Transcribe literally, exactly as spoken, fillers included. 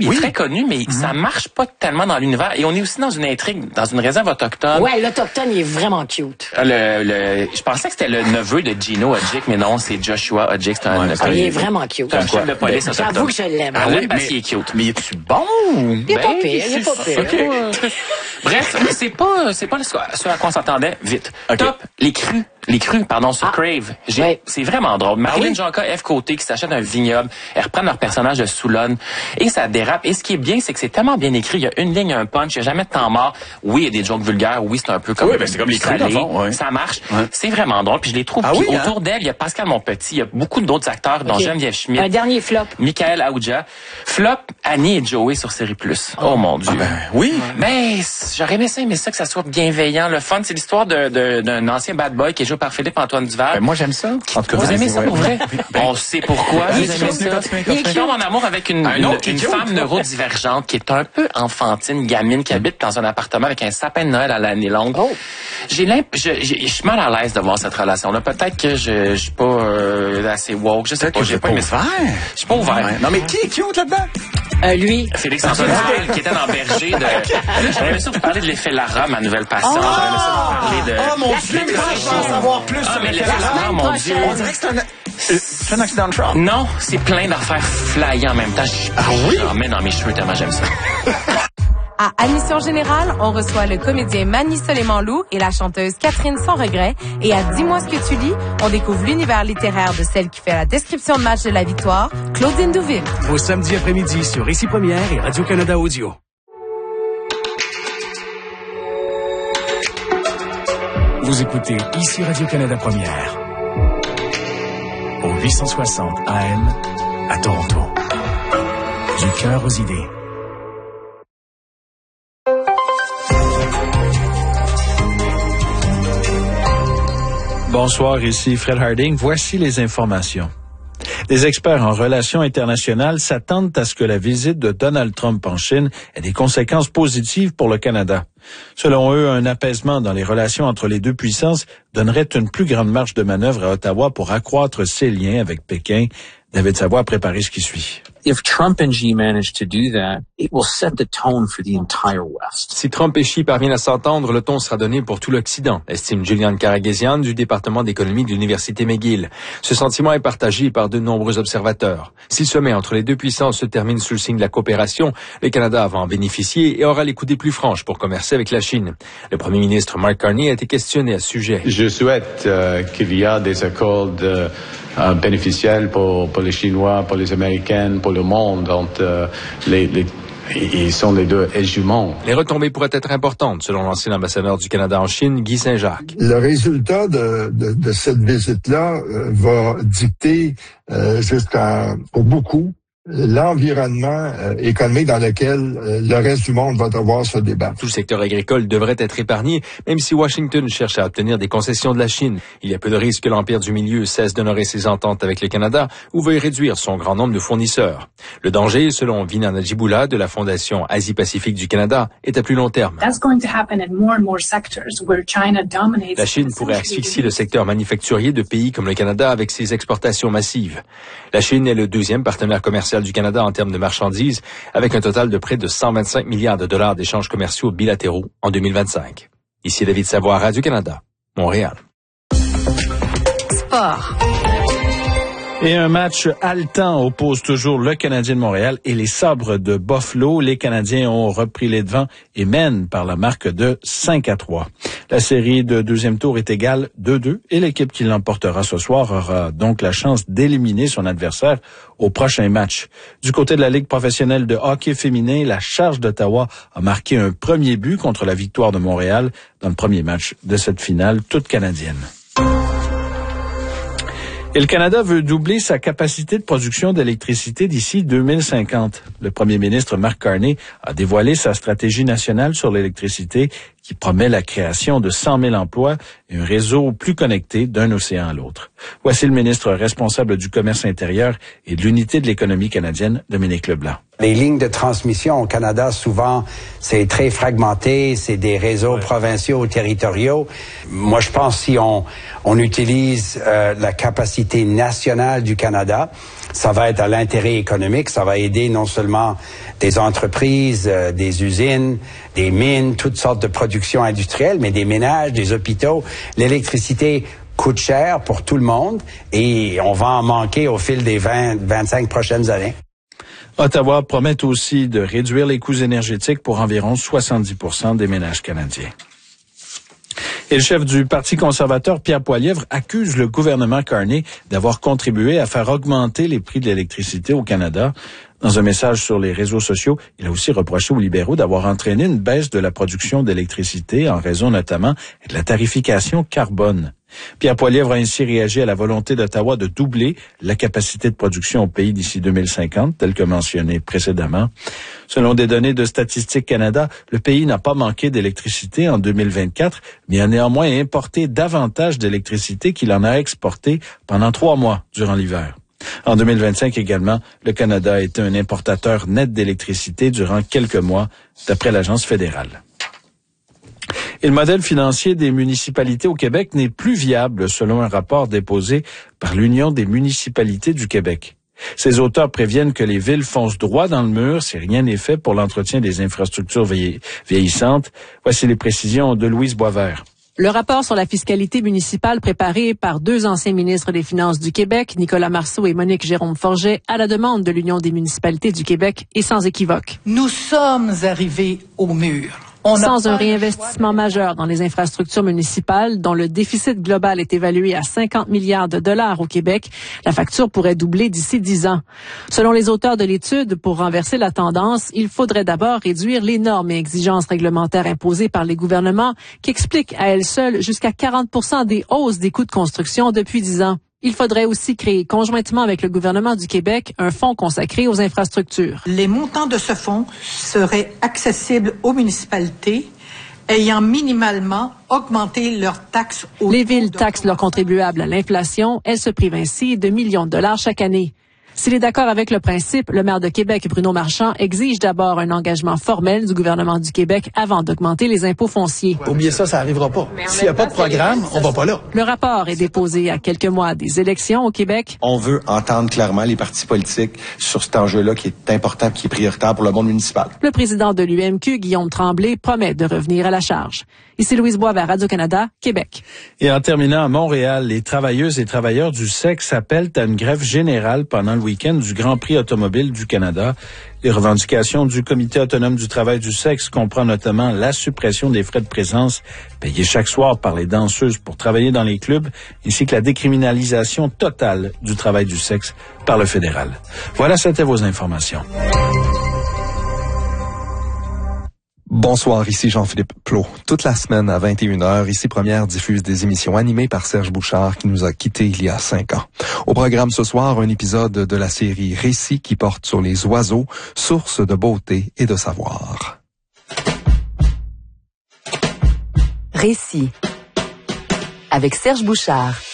il oui. est très connu, mais mm-hmm. ça marche pas tellement dans l'univers. Et on est aussi dans une intrigue, dans une réserve autochtone. Ouais, l'autochtone, il est vraiment cute. Le, le, je pensais que c'était le neveu de Gino Hodgick, mais non, c'est Joshua Hodgick. C'est un, ouais, un, il est vraiment cute. C'est un chef de police autochtone. J'avoue que je l'aime. Ah oui, mais, qu'il est cute. Mais es-tu bon? Il est ben, pas pire, il est pas pire. Okay. Bref, c'est pas, c'est pas ce à quoi on s'attendait. Vite. Okay. Top, les crues. Les crues, pardon, sur ah, Crave. J'ai, ouais. C'est vraiment drôle. Marilyn ah oui? Jonca, F. Côté, qui s'achètent un vignoble, elles reprennent leur personnage de Soulonne, et ça dérape. Et ce qui est bien, c'est que c'est tellement bien écrit. Il y a une ligne, un punch, il n'y a jamais de temps mort. Oui, il y a des jokes vulgaires. Oui, c'est un peu comme... Oui, ben c'est comme les crues, dans le fond, ouais. Ça marche. Ouais. C'est vraiment drôle. Puis je les trouve... Ah oui, hein? Autour d'elle, il y a Pascal Monpetit, il y a beaucoup d'autres acteurs, dont okay. Geneviève Schmidt. Un dernier flop. Michael Aouja. Flop, Annie et Joey sur Série Plus. Oh, oh mon Dieu. Ah ben, oui. Mais j'aurais aimé ça, mais ça, que ça soit bienveillant. Le fun, c'est l'histoire de, de, d'un ancien bad boy qui est joué par Philippe-Antoine Duval. Ben, moi, j'aime ça. En tout cas, vous aimez ça pour vrai? On sait pourquoi vous aimez ça. Il tombe en amour avec une, une, une, une femme neurodivergente qui est un peu enfantine, gamine, qui habite dans un appartement avec un sapin de Noël à l'année longue. Oh. J'ai l'imp... je, je, je suis mal à l'aise de voir cette relation-là. Peut-être que je, je suis pas euh, assez woke. Je sais Peut-être pas. Que j'ai pas aimé ça. Je suis pas ouvert. Ouais. Non, mais qui est cute là-dedans? Euh, lui. Félix-Antoine Duval, qui était dans Berger de... J'aurais aimé ça vous parler de l'effet Lara, ma nouvelle passion. Oh! J'aurais aimé ça vous parler de... Oh, mon Dieu, mais je veux en savoir plus ah, sur l'effet Lara, mon Dieu. On dirait que c'est un... C'est un accident de Trump? Non, c'est plein d'affaires flyées en même temps. Ah oui? J'en mets dans mes cheveux tellement j'aime ça. À Admission Générale, on reçoit le comédien Manny Soleiman-Loup et la chanteuse Catherine Sans Regret. Et à Dis-moi ce que tu lis, on découvre l'univers littéraire de celle qui fait la description de match de la victoire, Claudine Douville. Au samedi après-midi sur Ici Première et Radio-Canada Audio. Vous écoutez Ici Radio-Canada Première. Au huit cent soixante A M à Toronto. Du cœur aux idées. Bonsoir, ici Fred Harding. Voici les informations. Les experts en relations internationales s'attendent à ce que la visite de Donald Trump en Chine ait des conséquences positives pour le Canada. Selon eux, un apaisement dans les relations entre les deux puissances donnerait une plus grande marge de manœuvre à Ottawa pour accroître ses liens avec Pékin. David Savoie a préparé ce qui suit. If Trump and Xi manage to do that, it will set the tone for the entire West. Si Trump et Xi parviennent à s'entendre, le ton sera donné pour tout l'Occident, estime Julian Karagesian du département d'économie de l'Université McGill. Ce sentiment est partagé par de nombreux observateurs. Si le sommet entre les deux puissances se termine sous le signe de la coopération, le Canada va en bénéficier et aura les coudées plus franches pour commercer avec la Chine. Le premier ministre Mark Carney a été questionné à ce sujet. Je souhaite euh, qu'il y ait des accords de Euh, bénéficiel pour, pour les Chinois, pour les Américains, pour le monde. Donc, euh, les, les, ils sont les deux ailes du monde. Les retombées pourraient être importantes, selon l'ancien ambassadeur du Canada en Chine, Guy Saint-Jacques. Le résultat de, de, de cette visite-là euh, va dicter euh, jusqu'à, pour beaucoup, l'environnement euh, économique dans lequel euh, le reste du monde va devoir se débattre. Tout le secteur agricole devrait être épargné, même si Washington cherche à obtenir des concessions de la Chine. Il y a peu de risques que l'Empire du Milieu cesse d'honorer ses ententes avec le Canada ou veuille réduire son grand nombre de fournisseurs. Le danger, selon Vina Najiboula de la Fondation Asie-Pacifique du Canada, est à plus long terme. La Chine pourrait asphyxier le secteur manufacturier de pays comme le Canada avec ses exportations massives. La Chine est le deuxième partenaire commercial du Canada en termes de marchandises, avec un total de près de cent vingt-cinq milliards de dollars d'échanges commerciaux bilatéraux en deux mille vingt-cinq. Ici David Savoie, Radio-Canada, Montréal. Sport. Et un match haletant oppose toujours le Canadien de Montréal et les Sabres de Buffalo. Les Canadiens ont repris les devants et mènent par la marque de cinq à trois. La série de deuxième tour est égale deux deux et l'équipe qui l'emportera ce soir aura donc la chance d'éliminer son adversaire au prochain match. Du côté de la Ligue professionnelle de hockey féminin, la Charge d'Ottawa a marqué un premier but contre la victoire de Montréal dans le premier match de cette finale toute canadienne. Et le Canada veut doubler sa capacité de production d'électricité d'ici deux mille cinquante. Le premier ministre Mark Carney a dévoilé sa stratégie nationale sur l'électricité qui promet la création de cent mille emplois et un réseau plus connecté d'un océan à l'autre. Voici le ministre responsable du commerce intérieur et de l'unité de l'économie canadienne, Dominique Leblanc. Les lignes de transmission au Canada, souvent, c'est très fragmenté, c'est des réseaux ouais. provinciaux ou territoriaux. Moi, je pense si on, on utilise euh, la capacité nationale du Canada, Ça va être à l'intérêt économique, ça va aider non seulement des entreprises, euh, des usines, des mines, toutes sortes de productions industrielles, mais des ménages, des hôpitaux. L'électricité coûte cher pour tout le monde et on va en manquer au fil des vingt, vingt-cinq prochaines années. Ottawa promet aussi de réduire les coûts énergétiques pour environ soixante-dix pour cent des ménages canadiens. Et le chef du Parti conservateur, Pierre Poilievre, accuse le gouvernement Carney d'avoir contribué à faire augmenter les prix de l'électricité au Canada. Dans un message sur les réseaux sociaux, il a aussi reproché aux libéraux d'avoir entraîné une baisse de la production d'électricité en raison notamment de la tarification carbone. Pierre Poilievre a ainsi réagi à la volonté d'Ottawa de doubler la capacité de production au pays d'ici deux mille cinquante, tel que mentionné précédemment. Selon des données de Statistique Canada, le pays n'a pas manqué d'électricité en deux mille vingt-quatre, mais a néanmoins importé davantage d'électricité qu'il en a exporté pendant trois mois durant l'hiver. En deux mille vingt-cinq également, le Canada a été un importateur net d'électricité durant quelques mois, d'après l'Agence fédérale. Et le modèle financier des municipalités au Québec n'est plus viable selon un rapport déposé par l'Union des municipalités du Québec. Ces auteurs préviennent que les villes foncent droit dans le mur si rien n'est fait pour l'entretien des infrastructures vieillissantes. Voici les précisions de Louise Boisvert. Le rapport sur la fiscalité municipale préparé par deux anciens ministres des Finances du Québec, Nicolas Marceau et Monique Jérôme-Forget, à la demande de l'Union des municipalités du Québec, est sans équivoque. Nous sommes arrivés au mur. On Sans un réinvestissement majeur dans les infrastructures municipales, dont le déficit global est évalué à cinquante milliards de dollars au Québec, la facture pourrait doubler d'ici dix ans. Selon les auteurs de l'étude, pour renverser la tendance, il faudrait d'abord réduire les normes et exigences réglementaires imposées par les gouvernements, qui expliquent à elles seules jusqu'à quarante pour cent des hausses des coûts de construction depuis dix ans. Il faudrait aussi créer, conjointement avec le gouvernement du Québec, un fonds consacré aux infrastructures. Les montants de ce fonds seraient accessibles aux municipalités ayant minimalement augmenté leurs taxes. Les villes taxent leurs contribuables à l'inflation. Elles se privent ainsi de millions de dollars chaque année. S'il est d'accord avec le principe, le maire de Québec, Bruno Marchand, exige d'abord un engagement formel du gouvernement du Québec avant d'augmenter les impôts fonciers. Oubliez ça, ça n'arrivera pas. S'il n'y a pas de programme, on va pas là. Le rapport est déposé à quelques mois des élections au Québec. On veut entendre clairement les partis politiques sur cet enjeu-là qui est important, qui est prioritaire pour le monde municipal. Le président de l'U M Q, Guillaume Tremblay, promet de revenir à la charge. Ici Louise Boisvert, Radio-Canada, Québec. Et en terminant à Montréal, les travailleuses et travailleurs du sexe appellent à une grève générale pendant le week-end du Grand Prix automobile du Canada. Les revendications du Comité autonome du travail du sexe comprennent notamment la suppression des frais de présence payés chaque soir par les danseuses pour travailler dans les clubs, ainsi que la décriminalisation totale du travail du sexe par le fédéral. Voilà, c'était vos informations. Bonsoir, ici Jean-Philippe Plot. Toute la semaine à vingt et une heures, Ici Première diffuse des émissions animées par Serge Bouchard qui nous a quittés il y a cinq ans. Au programme ce soir, un épisode de la série Récits qui porte sur les oiseaux, source de beauté et de savoir. Récits avec Serge Bouchard.